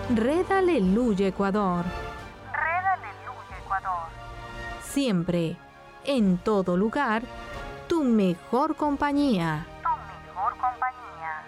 Red Aleluya Ecuador. Red Aleluya Ecuador. Siempre, en todo lugar, tu mejor compañía.